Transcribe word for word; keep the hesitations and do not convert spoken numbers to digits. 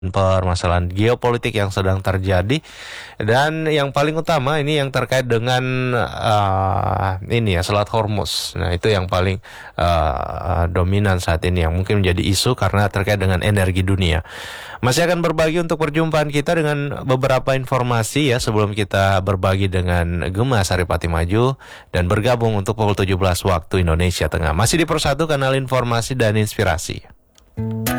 permasalahan geopolitik yang sedang terjadi, dan yang paling utama ini yang terkait dengan uh, ini ya, Selat Hormuz. Nah, itu yang paling uh, dominan saat ini, yang mungkin menjadi isu karena terkait dengan energi dunia. Masih akan berbagi untuk perjumpaan kita dengan beberapa informasi ya, sebelum kita berbagi dengan Gemma Saripati Maju dan bergabung untuk pukul tujuh belas waktu Indonesia Tengah. Masih di Persatu, kanal informasi dan inspirasi.